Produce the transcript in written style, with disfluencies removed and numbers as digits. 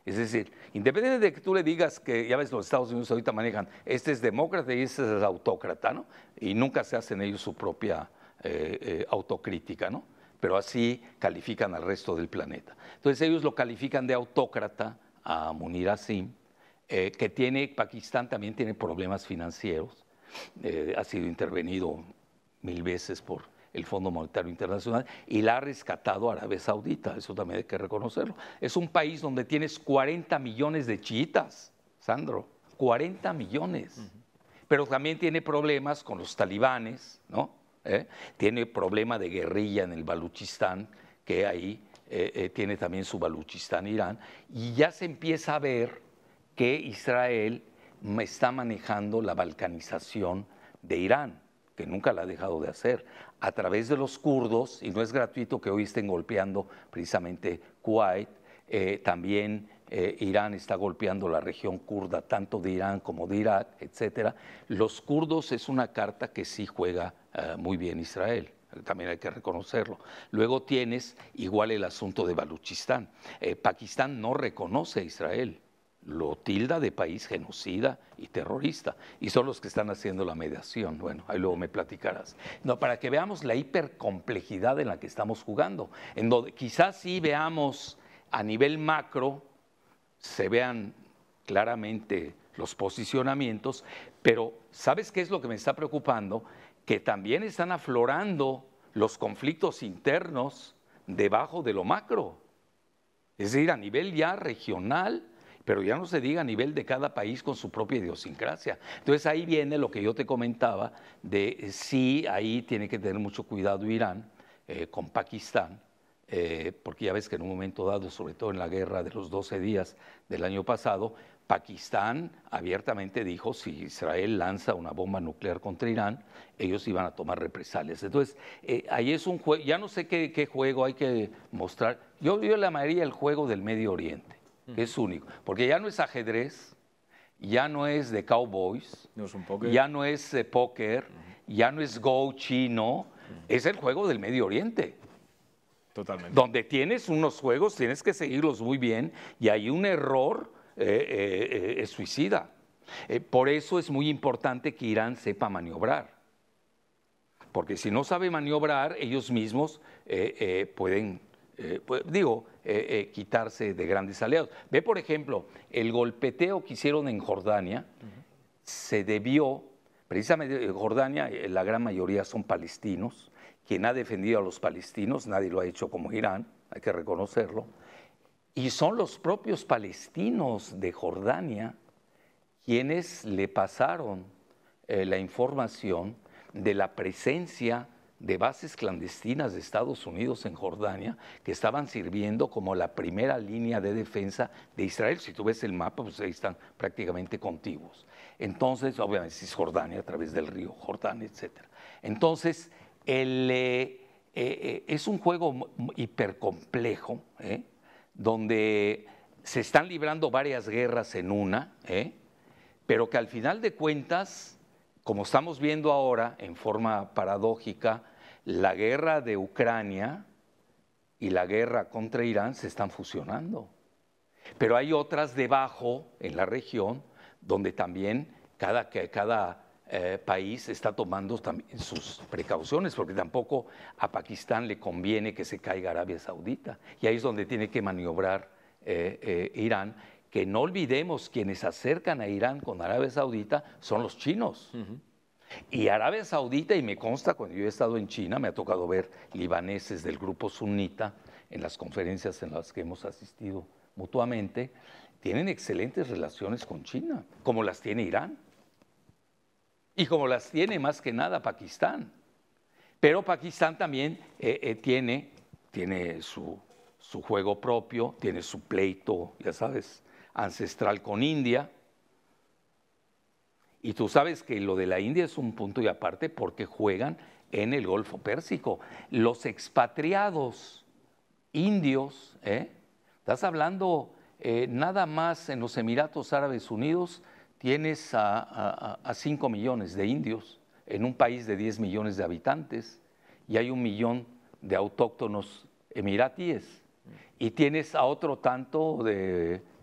Es decir, independientemente de que tú le digas que, ya ves, los Estados Unidos ahorita manejan, este es demócrata y este es autócrata, ¿no? Y nunca se hacen ellos su propia autocrítica, ¿no? Pero así califican al resto del planeta. Entonces ellos lo califican de autócrata a Munir Asim, que Pakistán también tiene problemas financieros, ha sido intervenido 1000 veces por el Fondo Monetario Internacional y la ha rescatado Arabia Saudita, eso también hay que reconocerlo. Es un país donde tienes 40 millones de chiitas, Sandro, 40 millones. Pero también tiene problemas con los talibanes, ¿no? Tiene problema de guerrilla en el Baluchistán, que ahí tiene también su Baluchistán, Irán, y ya se empieza a ver que Israel está manejando la balcanización de Irán, que nunca la ha dejado de hacer, a través de los kurdos, y no es gratuito que hoy estén golpeando precisamente Kuwait, también Irán está golpeando la región kurda, tanto de Irán como de Irak, etcétera. Los kurdos es una carta que sí juega muy bien Israel. También hay que reconocerlo. Luego tienes igual el asunto de Baluchistán. Pakistán no reconoce a Israel, lo tilda de país genocida y terrorista, y son los que están haciendo la mediación. Bueno, ahí luego me platicarás. No, para que veamos la hipercomplejidad en la que estamos jugando, en donde quizás sí veamos a nivel macro, se vean claramente los posicionamientos, pero ¿sabes qué es lo que me está preocupando? Que también están aflorando los conflictos internos debajo de lo macro, es decir, a nivel ya regional, pero ya no se diga a nivel de cada país con su propia idiosincrasia. Entonces ahí viene lo que yo te comentaba de sí, ahí tiene que tener mucho cuidado Irán con Pakistán, porque ya ves que en un momento dado, sobre todo en la guerra de los 12 días del año pasado, Pakistán abiertamente dijo si Israel lanza una bomba nuclear contra Irán, ellos iban a tomar represalias. Entonces, ahí es un juego, ya no sé qué juego hay que mostrar. Yo le llamaría el juego del Medio Oriente, que es único, porque ya no es ajedrez, ya no es de cowboys, no es un póker, ya no es póker, ya no es Go chino, es el juego del Medio Oriente. Totalmente. Donde tienes unos juegos, tienes que seguirlos muy bien y hay un error es suicida. Por eso es muy importante que Irán sepa maniobrar. Porque si no sabe maniobrar, ellos mismos pueden, quitarse de grandes aliados. Ve, por ejemplo, el golpeteo que hicieron en Jordania se debió, precisamente en Jordania, la gran mayoría son palestinos. Quien ha defendido a los palestinos, nadie lo ha hecho como Irán, hay que reconocerlo. Y son los propios palestinos de Jordania quienes le pasaron la información de la presencia de bases clandestinas de Estados Unidos en Jordania que estaban sirviendo como la primera línea de defensa de Israel. Si tú ves el mapa, pues ahí están prácticamente contiguos. Entonces, obviamente, es Jordania a través del río Jordán, etc. Entonces, es un juego hipercomplejo, donde se están librando varias guerras en una, pero que al final de cuentas, como estamos viendo ahora en forma paradójica, la guerra de Ucrania y la guerra contra Irán se están fusionando. Pero hay otras debajo en la región donde también cada país está tomando también sus precauciones, porque tampoco a Pakistán le conviene que se caiga Arabia Saudita. Y ahí es donde tiene que maniobrar Irán, que no olvidemos, quienes acercan a Irán con Arabia Saudita son los chinos. Y Arabia Saudita, y me consta cuando yo he estado en China, me ha tocado ver libaneses del grupo sunita en las conferencias en las que hemos asistido mutuamente, tienen excelentes relaciones con China, como las tiene Irán. Y como las tiene más que nada Pakistán. Pero Pakistán también tiene su juego propio, tiene su pleito, ya sabes, ancestral con India. Y tú sabes que lo de la India es un punto y aparte porque juegan en el Golfo Pérsico. Los expatriados indios, estás hablando nada más en los Emiratos Árabes Unidos, tienes a 5 millones de indios en un país de 10 millones de habitantes y hay 1 millón de autóctonos emiratíes. Y tienes a otro tanto de